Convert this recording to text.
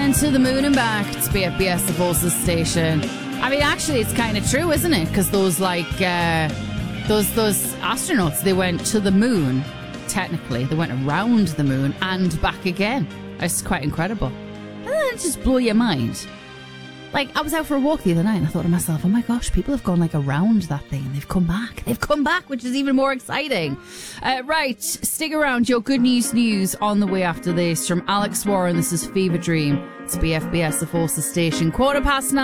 went to the moon and back. It's BFBS, the Forces station. I mean, actually, it's kind of true, isn't it? Because those astronauts, they went to the moon. Technically, they went around the moon and back again. It's quite incredible. Doesn't it just blow your mind? Like, I was out for a walk the other night and I thought to myself, oh my gosh, people have gone like around that thing and they've come back. They've come back, which is even more exciting. Right, stick around. Your good news on the way after this from Alex Warren. This is Fever Dream. It's BFBS, the Forces station. 9:15.